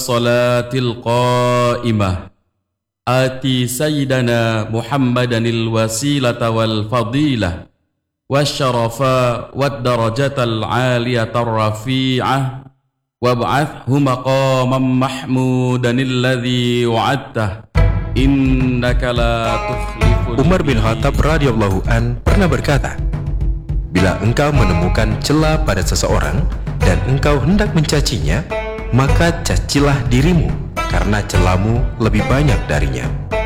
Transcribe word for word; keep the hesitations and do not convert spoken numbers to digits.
Salatil qa'imah Ati sayyidana Muhammadanil wasilata wal fadilah wasyarafa wad darajatal aliyatar rafi'ah wab'athhu maqaman mahmudanil ladzi wa'adtah innaka la tukhliful. Umar bin Khattab radhiyallahu an pernah berkata, bila engkau menemukan celah pada seseorang dan engkau hendak mencacinya, maka cacilah dirimu karena celahmu lebih banyak darinya.